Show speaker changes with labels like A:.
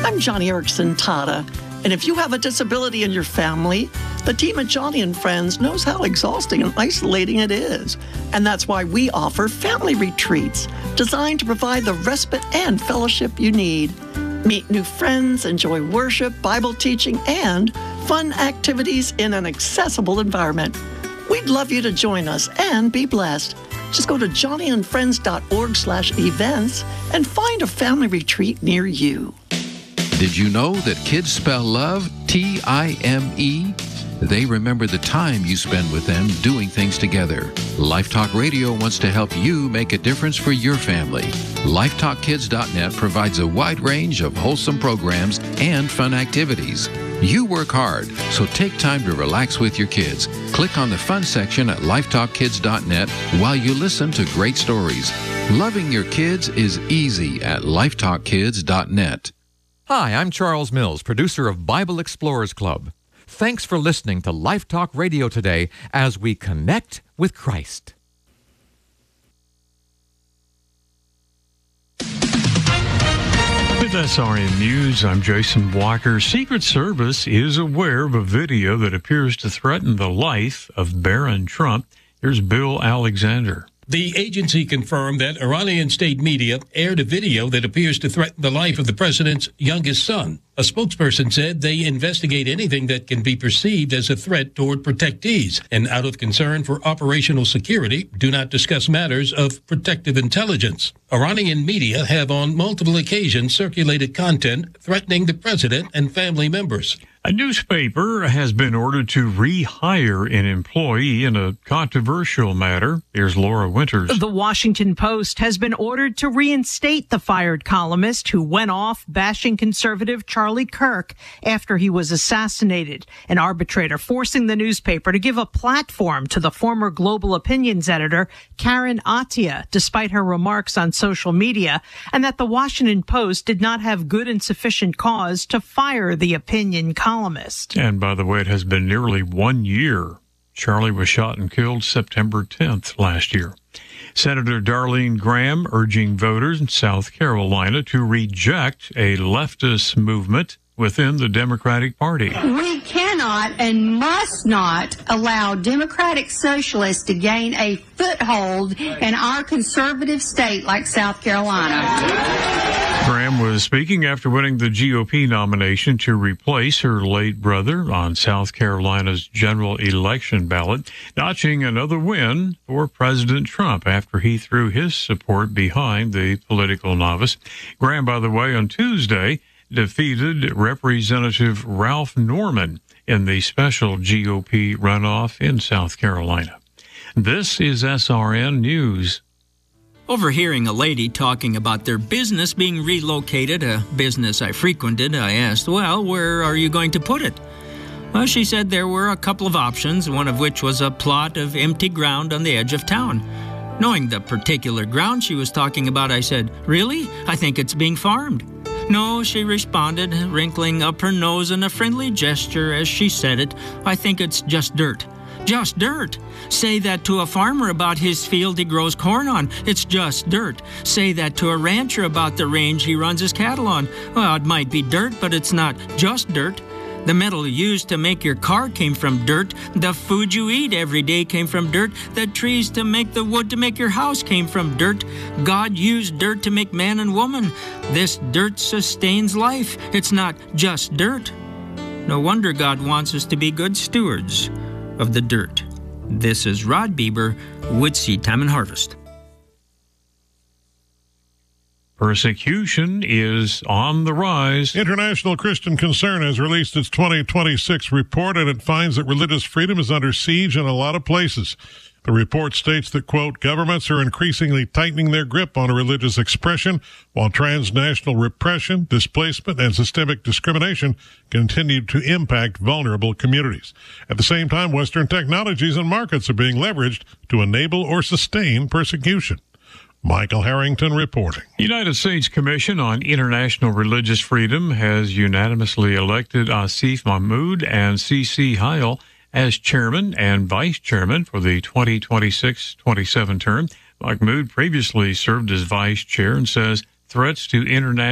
A: I'm Johnny Erickson Tata, and if you have a disability in your family, the team at Johnny and Friends knows how exhausting and isolating it is. And that's why we offer family retreats designed to provide the respite and fellowship you need. Meet new friends, enjoy worship, Bible teaching, and fun activities in an accessible environment. We'd love you to join us and be blessed. Just go to johnnyandfriends.org/events and find a family retreat near you.
B: Did you know that kids spell love T-I-M-E? They remember the time you spend with them doing things together. Life Talk Radio wants to help you make a difference for your family. LifeTalkKids.net provides a wide range of wholesome programs and fun activities. You work hard, so take time to relax with your kids. Click on the fun section at LifeTalkKids.net while you listen to great stories. Loving your kids is easy at LifeTalkKids.net.
C: Hi, I'm Charles Mills, producer of Bible Explorers Club. Thanks for listening to Life Talk Radio today as we connect with Christ.
D: With SRN News, I'm Jason Walker. Secret Service is aware of a video that appears to threaten the life of Barron Trump. Here's Bill Alexander.
E: The agency confirmed that Iranian state media aired a video that appears to threaten the life of the president's youngest son. A spokesperson said they investigate anything that can be perceived as a threat toward protectees, and out of concern for operational security, do not discuss matters of protective intelligence. Iranian media have on multiple occasions circulated content threatening the president and family members.
D: A newspaper has been ordered to rehire an employee in a controversial matter. Here's Laura Winters.
F: The Washington Post has been ordered to reinstate the fired columnist who went off bashing conservative Charlie Kirk after he was assassinated. An arbitrator forcing the newspaper to give a platform to the former Global Opinions editor, Karen Attiah, despite her remarks on social media, and that the Washington Post did not have good and sufficient cause to fire the opinion columnist.
D: And by the way, it has been nearly 1 year. Charlie was shot and killed September 10th last year. Senator Darlene Graham urging voters in South Carolina to reject a leftist movement within the Democratic Party.
G: We cannot and must not allow Democratic Socialists to gain a foothold in our conservative state like South Carolina.
D: Graham was speaking after winning the GOP nomination to replace her late brother on South Carolina's general election ballot, notching another win for President Trump after he threw his support behind the political novice. Graham, by the way, on Tuesday, defeated Representative Ralph Norman in the special GOP runoff in South Carolina. This is SRN News.
H: Overhearing a lady talking about their business being relocated, a business I frequented, I asked, well, where are you going to put it? Well, she said there were a couple of options, one of which was a plot of empty ground on the edge of town. Knowing the particular ground she was talking about, I said, really? I think it's being farmed. No, she responded, wrinkling up her nose in a friendly gesture as she said it. I think it's just dirt. Just dirt. Say that to a farmer about his field he grows corn on. It's just dirt. Say that to a rancher about the range he runs his cattle on. Well, it might be dirt, but it's not just dirt. The metal used to make your car came from dirt. The food you eat every day came from dirt. The trees to make the wood to make your house came from dirt. God used dirt to make man and woman. This dirt sustains life. It's not just dirt. No wonder God wants us to be good stewards of the dirt. This is Rod Bieber with Seed Time and Harvest.
D: Persecution is on the rise.
I: International Christian Concern has released its 2026 report, and it finds that religious freedom is under siege in a lot of places. The report states that, quote, governments are increasingly tightening their grip on religious expression, while transnational repression, displacement, and systemic discrimination continue to impact vulnerable communities. At the same time, Western technologies and markets are being leveraged to enable or sustain persecution. Michael Harrington reporting.
D: The United States Commission on International Religious Freedom has unanimously elected Asif Mahmoud and C.C. Heil as chairman and vice chairman for the 2026-27 term. Mahmoud previously served as vice chair and says threats to international